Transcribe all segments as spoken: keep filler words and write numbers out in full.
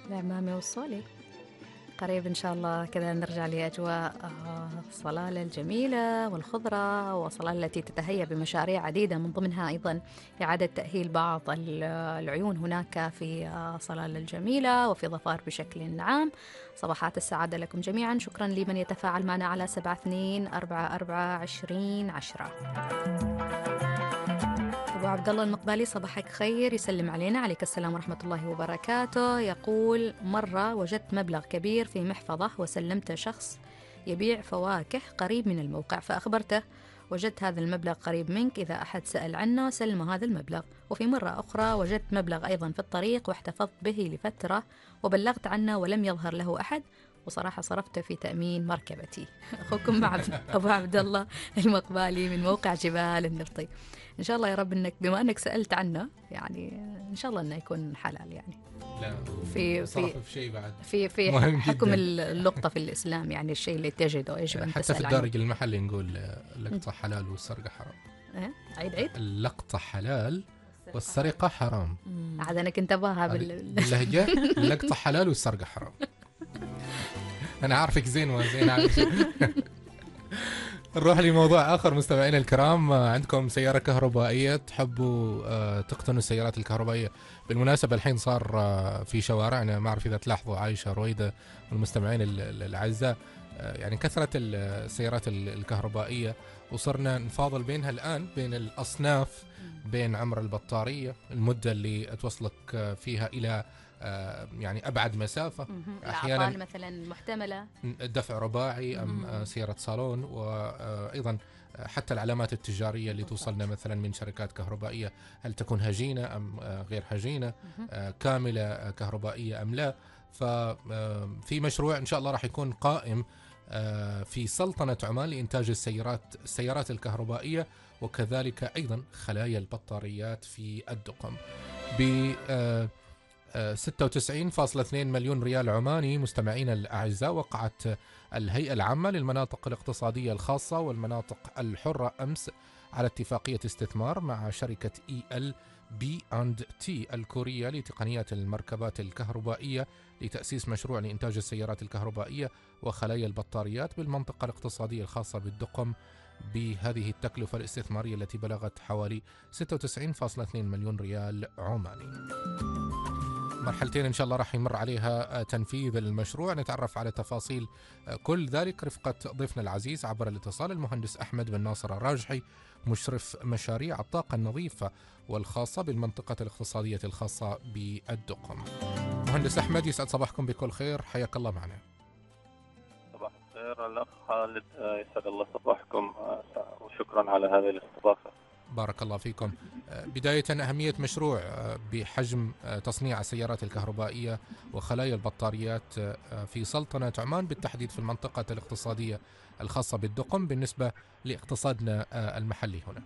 العمامة والصولي. قريب إن شاء الله كذا نرجع لأجواء آه، صلالة الجميلة والخضرة، وصلالة التي تتهيأ بمشاريع عديدة من ضمنها أيضا إعادة تأهيل بعض ال- العيون هناك في آه، صلالة الجميلة وفي ظفار بشكل عام. صباحات السعادة لكم جميعا. شكرا لمن يتفاعل معنا على سبعة اثنين أربعة أربعة عشرين عشرة. أبو عبد الله المقبالي صباحك خير، يسلم علينا. عليك السلام ورحمة الله وبركاته. يقول: مرة وجدت مبلغ كبير في محفظة وسلمته شخص يبيع فواكه قريب من الموقع، فأخبرته: وجدت هذا المبلغ قريب منك، إذا أحد سأل عنه سلم هذا المبلغ. وفي مرة أخرى وجدت مبلغ أيضا في الطريق واحتفظت به لفترة وبلغت عنه ولم يظهر له أحد، وصراحة صرفته في تأمين مركبتي. أخوكم أبو عبد الله المقبالي من موقع جبال النرطي. إن شاء الله يا رب إنك بما إنك سألت عنه يعني إن شاء الله إنه يكون حلال يعني. لا في صرف في في شيء بعد في في مهم حكم جدا. اللقطة في الإسلام، يعني الشيء اللي تجده يجب أن حتى تسأل في عنه. الدارج المحلي نقول اللقطة حلال والسرقة حرام. إيه؟ عيد عيد. اللقطة حلال والسرقة حرام. عاد أنا كنت أباها هذه بال... باللهجة اللقطة حلال والسرقة حرام. أنا عارفك زين وزين عارف. نروح لموضوع آخر مستمعينا الكرام. عندكم سيارة كهربائية تحبوا آه، تقتنوا السيارات الكهربائية؟ بالمناسبة الحين صار آه، في شوارعنا، ما أعرف إذا تلاحظوا عايشة رويدة والمستمعين ال- ال- الأعزاء، آه، يعني كثرة السيارات ال- الكهربائية، وصرنا نفاضل بينها الآن بين الأصناف، بين عمر البطارية، المدة اللي توصلك آه، فيها إلى آه، يعني أبعد مسافة، أحيانا الأعطال مثلا محتملة، دفع رباعي أم آه، سيارة صالون، وأيضا حتى العلامات التجارية اللي توصلنا مثلا من شركات كهربائية، هل تكون هجينة أم آه، غير هجينة، آه، كاملة آه، كهربائية أم لا. ففي مشروع إن شاء الله راح يكون قائم آه، في سلطنة عمان لإنتاج السيارات السيارات الكهربائية، وكذلك أيضا خلايا البطاريات في الدقم ب آه، ستة وتسعين فاصلة اثنين مليون ريال عماني. مستمعين الأعزاء، وقعت الهيئة العامة للمناطق الاقتصادية الخاصة والمناطق الحرة أمس على اتفاقية استثمار مع شركة إي إل بي أند تي الكورية لتقنيات المركبات الكهربائية لتأسيس مشروع لإنتاج السيارات الكهربائية وخلايا البطاريات بالمنطقة الاقتصادية الخاصة بالدقم، بهذه التكلفة الاستثمارية التي بلغت حوالي ستة وتسعين فاصلة اثنين مليون ريال عماني. مرحلتين إن شاء الله راح يمر عليها تنفيذ المشروع. نتعرف على تفاصيل كل ذلك رفقة ضيفنا العزيز عبر الاتصال، المهندس أحمد بن ناصر الراجحي، مشرف مشاريع الطاقة النظيفة والخاصة بالمنطقة الاقتصادية الخاصة بالدقم. مهندس أحمد، يسعد صباحكم بكل خير، حياك الله معنا. صباح الخير الأخ خالد، يسعد الله صباحكم وشكرا على هذه الاستضافة. بارك الله فيكم. بداية، أهمية مشروع بحجم تصنيع السيارات الكهربائية وخلايا البطاريات في سلطنة عمان، بالتحديد في المنطقة الاقتصادية الخاصة بالدقم، بالنسبة لاقتصادنا المحلي هنا.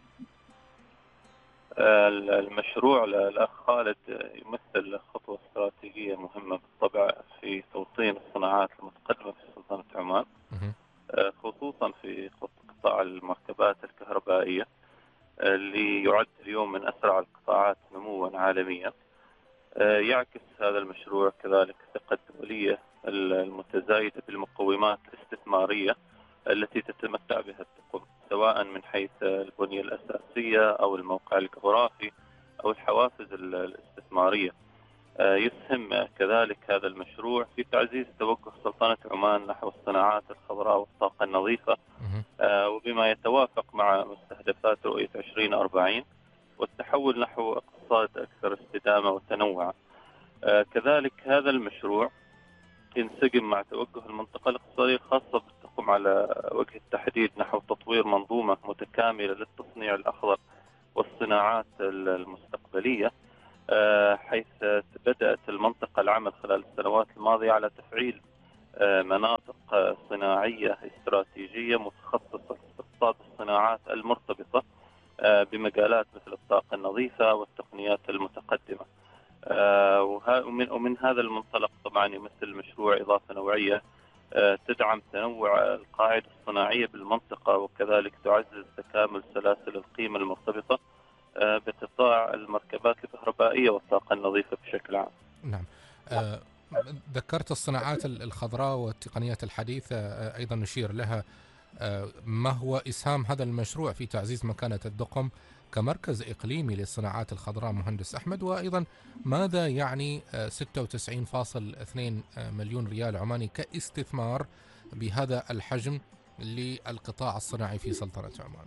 المشروع الأخ خالد يمثل خطوة استراتيجية مهمة بالطبع في توطين الصناعات المتقدمة في سلطنة عمان، خصوصا في قطاع المركبات الكهربائية اللي يعد اليوم من أسرع القطاعات نموا عالميا. يعكس هذا المشروع كذلك الثقة الدولية المتزايدة بالمقومات الاستثمارية التي تتمتع بها الدقم، سواء من حيث البنية الأساسية أو الموقع الجغرافي أو الحوافز الاستثمارية. يسهم كذلك هذا المشروع في تعزيز توجه سلطنة عمان نحو الصناعات الخضراء والطاقة النظيفة، وبما يتوافق مع مستهدفات رؤية عشرين أربعين والتحول نحو اقتصاد أكثر استدامة وتنوع. كذلك هذا المشروع ينسجم مع توجه المنطقة الاقتصادية الخاصة بالدقم على وجه التحديد نحو تطوير منظومة متكاملة للتصنيع الأخضر والصناعات المستقبلية، حيث بدأت المنطقة العمل خلال السنوات الماضية على تفعيل مناطق صناعية استراتيجية متخصصة في استقطاب الصناعات المرتبطة بمجالات مثل الطاقة النظيفة والتقنيات المتقدمة. ومن ومن هذا المنطلق طبعا يمثل المشروع إضافة نوعية تدعم تنوع القاعدة الصناعية بالمنطقة، وكذلك تعزز تكامل سلاسل القيمة المرتبطة بقطاع المركبات الكهربائية والطاقة النظيفة بشكل عام. نعم. آه ذكرت الصناعات الخضراء والتقنيات الحديثة، أيضا نشير لها. ما هو إسهام هذا المشروع في تعزيز مكانة الدقم كمركز إقليمي للصناعات الخضراء مهندس أحمد؟ وأيضا ماذا يعني ستة وتسعين فاصلة اثنين مليون ريال عماني كاستثمار بهذا الحجم للقطاع الصناعي في سلطنة عمان؟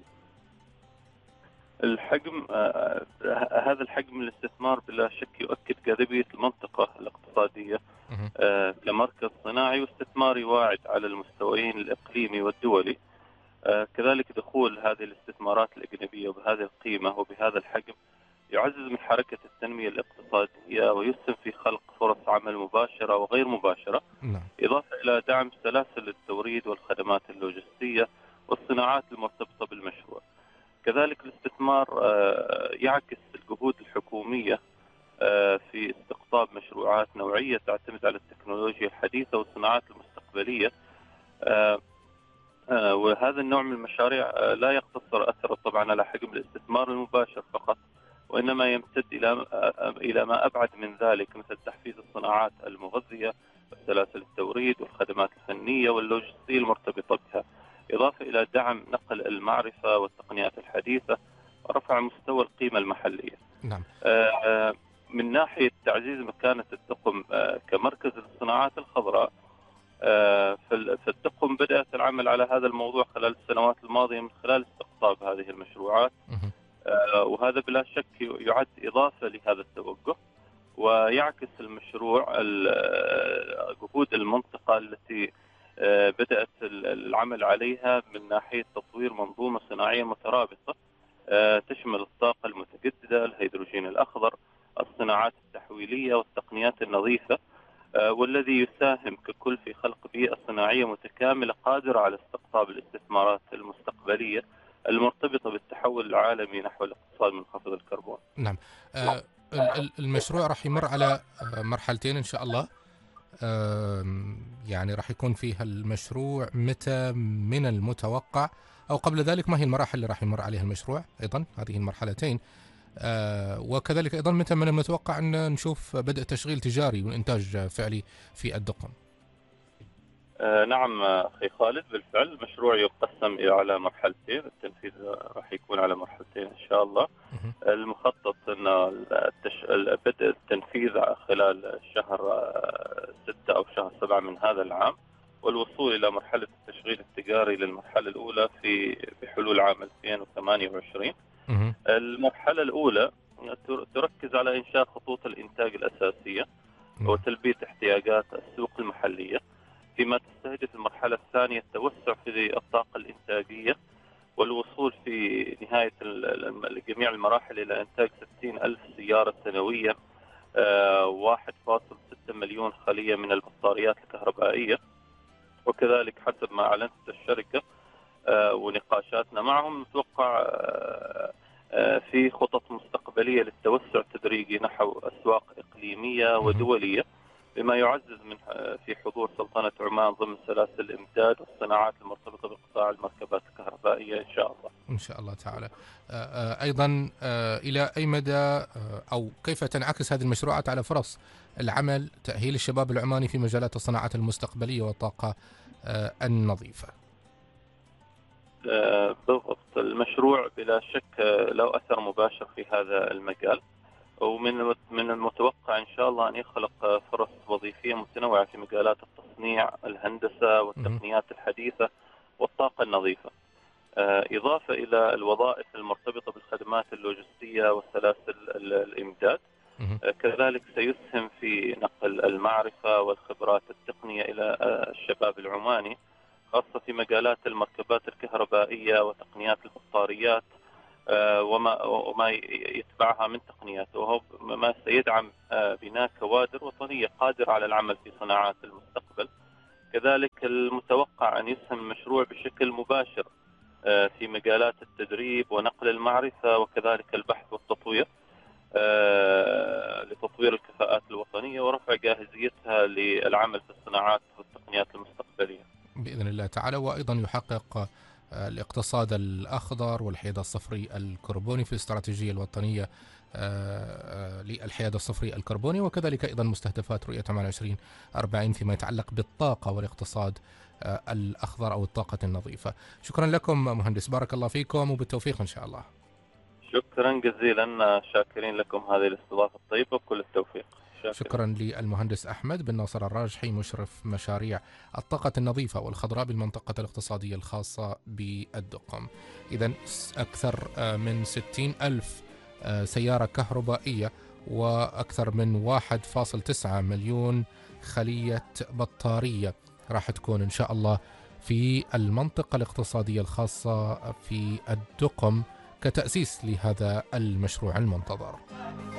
الحجم آه هذا الحجم الاستثمار بلا شك يؤكد جاذبية المنطقة الاقتصادية آه كمركز صناعي واستثماري واعد على المستويين الإقليمي والدولي. آه كذلك دخول هذه الاستثمارات الأجنبية بهذه القيمة وبهذا الحجم يعزز من حركة التنمية الاقتصادية ويسهم في خلق فرص عمل مباشرة وغير مباشرة، إضافة إلى دعم سلاسل التوريد والخدمات اللوجستية والصناعات المرتبطة بالمشروع. كذلك الاستثمار يعكس الجهود الحكومية في استقطاب مشروعات نوعية تعتمد على التكنولوجيا الحديثة والصناعات المستقبلية، وهذا النوع من المشاريع لا يقتصر أثره طبعا على حجم الاستثمار المباشر فقط، وإنما يمتد إلى إلى ما أبعد من ذلك، مثل تحفيز الصناعات المغذية وسلاسل التوريد والخدمات الفنية واللوجستية المرتبطة بها، إضافة إلى دعم نقل المعرفة والتقنيات الحديثة ورفع مستوى القيمة المحلية. نعم. من ناحية تعزيز مكانة الدقم كمركز للصناعات الخضراء، فالدقم بدأت العمل على هذا الموضوع خلال السنوات الماضية من خلال استقطاب هذه المشروعات، وهذا بلا شك يعد إضافة لهذا التوجه، ويعكس المشروع جهود المنطقة التي بدأت العمل عليها من ناحية تطوير منظومة صناعية مترابطة تشمل الطاقة المتجددة، الهيدروجين الأخضر، الصناعات التحويلية والتقنيات النظيفة، والذي يساهم ككل في خلق بيئة صناعية متكاملة قادرة على استقطاب الاستثمارات المستقبلية المرتبطة بالتحول العالمي نحو الاقتصاد منخفض الكربون. نعم. آه المشروع راح يمر على مرحلتين إن شاء الله. آه يعني راح يكون فيها المشروع متى من المتوقع، أو قبل ذلك ما هي المراحل اللي راح يمر عليها المشروع أيضا هذه المرحلتين؟ آه وكذلك أيضا متى من المتوقع أن نشوف بدء تشغيل تجاري وإنتاج فعلي في الدقم؟ آه نعم أخي خالد، بالفعل المشروع يقسم على مرحلتين، التنفيذ راح يكون على مرحلتين إن شاء الله. المخطط أن التش... بدء التنفيذ خلال شهر ستة أو شهر سبعة من هذا العام، والوصول إلى مرحلة التشغيل التجاري للمرحلة الأولى في بحلول عام ألفين وثمانية وعشرين. المرحلة الأولى تركز على إنشاء خطوط الإنتاج الأساسية وتلبية احتياجات السوق المحلية، فيما تستهدف المرحلة الثانية التوسع في الطاقة الإنتاجية والوصول في نهاية جميع المراحل إلى إنتاج ستين ألف سيارة سنويا، واحد فاصلة ستة مليون خلية من البطاريات الكهربائية. وكذلك حسب ما أعلنت الشركة ونقاشاتنا معهم، نتوقع في خطط مستقبلية للتوسع التدريجي نحو أسواق إقليمية ودولية، بما يعزز من في حضور سلطنة عمان ضمن سلاسل الإمداد والصناعات المرتبطة بقطاع المركبات الكهربائية إن شاء الله. إن شاء الله تعالى. أيضا إلى أي مدى أو كيف تنعكس هذه المشروعات على فرص العمل، تأهيل الشباب العماني في مجالات الصناعات المستقبلية والطاقة النظيفة؟ بالضبط، المشروع بلا شك له أثر مباشر في هذا المجال، ومن من المتوقع إن شاء الله أن يخلق فرص وظيفية متنوعة في مجالات التصنيع، الهندسة والتقنيات الحديثة والطاقة النظيفة، إضافة إلى الوظائف المرتبطة بالخدمات اللوجستية وسلاسل الإمداد. كذلك سيسهم في نقل المعرفة والخبرات التقنية إلى الشباب العماني، خاصة في مجالات المركبات الكهربائية وتقنيات البطاريات وما وما يتبعها من تقنيات، وهو ما سيدعم بناء كوادر وطنية قادرة على العمل في صناعات المستقبل. كذلك المتوقع أن يسهم المشروع بشكل مباشر في مجالات التدريب ونقل المعرفة وكذلك البحث والتطوير لتطوير الكفاءات الوطنية ورفع جاهزيتها للعمل في الصناعات والتقنيات المستقبلية بإذن الله تعالى، وأيضا يحقق الاقتصاد الأخضر والحياد الصفري الكربوني في الاستراتيجية الوطنية للحياد الصفري الكربوني، وكذلك أيضا مستهدفات رؤية عمان عشرين أربعين فيما يتعلق بالطاقة والاقتصاد الأخضر أو الطاقة النظيفة. شكرا لكم مهندس، بارك الله فيكم وبالتوفيق إن شاء الله. شكرا جزيلا، شاكرين لكم هذه الاستضافة الطيبة وكل التوفيق. شكرا, شكرا للمهندس أحمد بن ناصر الراجحي مشرف مشاريع الطاقة النظيفة والخضراء بالمنطقة الاقتصادية الخاصة بالدقم. إذا أكثر من ستين ألف سيارة كهربائية وأكثر من واحد فاصل تسعة مليون خلية بطارية راح تكون إن شاء الله في المنطقة الاقتصادية الخاصة في الدقم كتأسيس لهذا المشروع المنتظر.